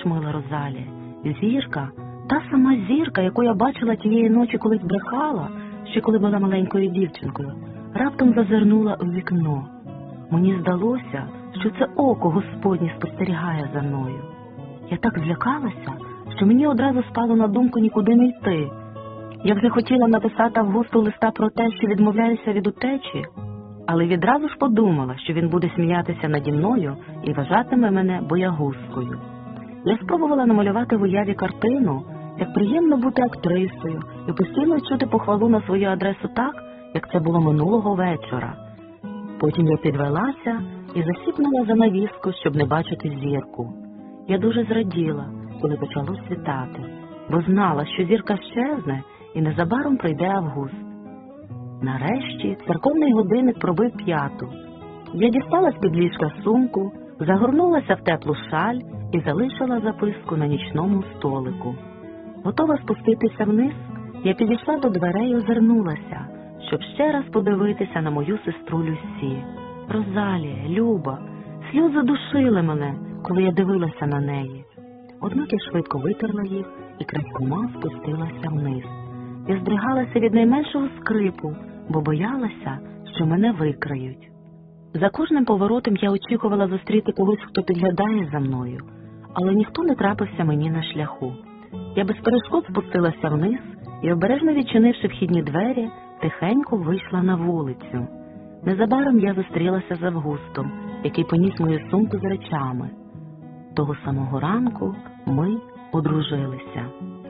мила Розалія. Зірка, та сама зірка, яку я бачила тієї ночі, коли збрехала, ще коли була маленькою дівчинкою, раптом зазирнула у вікно. Мені здалося, що це око Господнє спостерігає за мною. Я так злякалася, що мені одразу спало на думку нікуди не йти. Я вже хотіла написати Августу листа про те, що відмовляюся від утечі, але відразу ж подумала, що він буде сміятися наді мною і вважатиме мене боягузкою. Я спробувала намалювати в уяві картину, як приємно бути актрисою і постійно чути похвалу на свою адресу так, як це було минулого вечора. Потім я підвелася і засіпнула занавіску, щоб не бачити зірку. Я дуже зраділа, коли почало світати, бо знала, що зірка щезне і незабаром прийде Август. Нарешті церковний годинник пробив 5. Я дістала з-під ліжка сумку, загорнулася в теплу шаль і залишила записку на нічному столику. Готова спуститися вниз, я підійшла до дверей і озирнулася, щоб ще раз подивитися на мою сестру Люсі. Розалія, Люба, сльози душили мене, коли я дивилася на неї. Однак я швидко витерла їх і крадькома спустилася вниз. Я здригалася від найменшого скрипу, бо боялася, що мене викриють. За кожним поворотом я очікувала зустріти когось, хто підглядає за мною, але ніхто не трапився мені на шляху. Я без перешкод спустилася вниз і, обережно відчинивши вхідні двері, тихенько вийшла на вулицю. Незабаром я зустрілася з Августом, який поніс мою сумку з речами. Того самого ранку ми одружилися.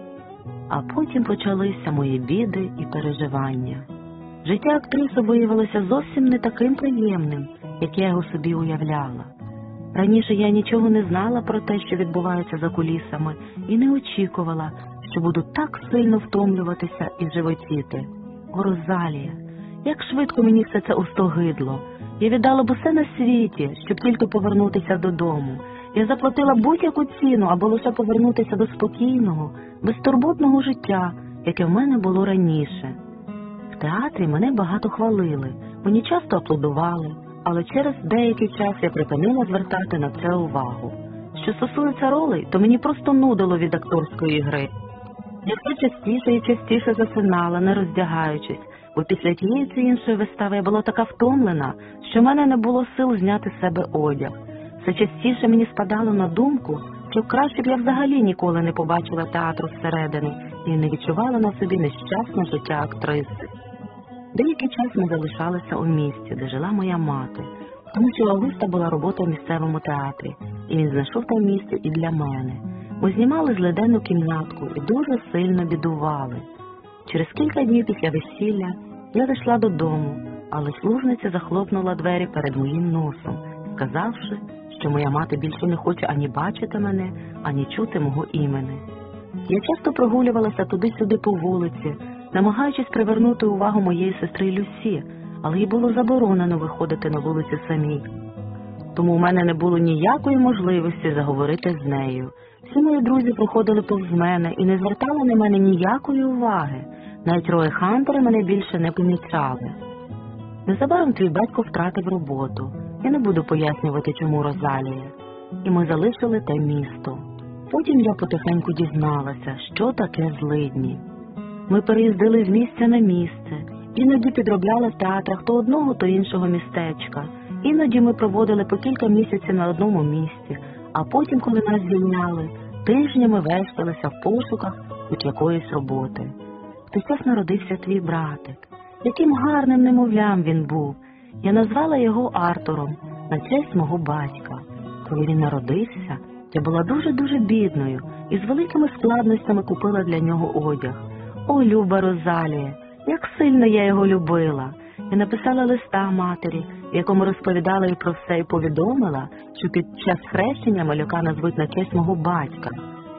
А потім почалися мої біди і переживання. Життя актриси виявилося зовсім не таким приємним, як я його собі уявляла. Раніше я нічого не знала про те, що відбувається за кулісами, і не очікувала, що буду так сильно втомлюватися і животіти. О, Розалія, як швидко мені все це остогидло. Я віддала б усе на світі, щоб тільки повернутися додому. Я заплатила будь-яку ціну, аби лише повернутися до спокійного, безтурботного життя, яке в мене було раніше. В театрі мене багато хвалили, мені часто аплодували, але через деякий час я припинила звертати на це увагу. Що стосується ролей, то мені просто нудило від акторської гри. Я все частіше і частіше засинала, не роздягаючись, бо після тієї чи іншої вистави я була така втомлена, що в мене не було сил зняти з себе одяг. Все частіше мені спадало на думку, що краще б я взагалі ніколи не побачила театру зсередини і не відчувала на собі нещасне життя актриси. Деякий час ми залишалися у місті, де жила моя мати, тому що у Августа була робота в місцевому театрі, і він знайшов там місце і для мене. Ми знімали злиденну кімнатку і дуже сильно бідували. Через кілька днів після весілля я зайшла додому, але служниця захлопнула двері перед моїм носом, сказавши, що моя мати більше не хоче ані бачити мене, ані чути мого імені. Я часто прогулювалася туди-сюди по вулиці, намагаючись привернути увагу моєї сестри Люсі, але їй було заборонено виходити на вулицю самій. Тому у мене не було ніякої можливості заговорити з нею. Всі мої друзі проходили повз мене і не звертали на мене ніякої уваги. Навіть Роехантери мене більше не помічали. Незабаром твій батько втратив роботу. Я не буду пояснювати, чому, Розалія. І ми залишили те місто. Потім я потихеньку дізналася, що таке злидні. Ми переїздили з місця на місце. Іноді підробляли в театрах то одного, то іншого містечка. Іноді ми проводили по кілька місяців на одному місці, а потім, коли нас звільняли, тижнями вешталися в пошуках хоч якоїсь роботи. В той час народився твій братик. Яким гарним немовлям він був. Я назвала його Артуром на честь мого батька. Коли він народився, я була дуже-дуже бідною і з великими складностями купила для нього одяг. О, люба Розалія, як сильно я його любила! Я написала листа матері, в якому розповідала їй про все і повідомила, що під час хрещення малюка назвуть на честь мого батька.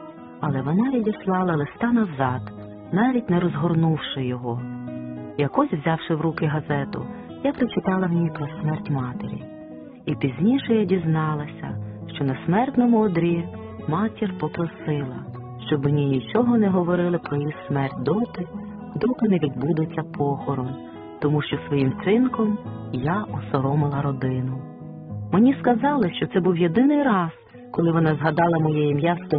Але вона відіслала листа назад, навіть не розгорнувши його. Якось, взявши в руки газету, я прочитала в ній про смерть матері. І пізніше я дізналася, що на смертному одрі матір попросила, щоб мені нічого не говорили про її смерть доти, доки не відбудеться похорон, тому що своїм вчинком я осоромила родину. Мені сказали, що це був єдиний раз, коли вона згадала моє ім'я з того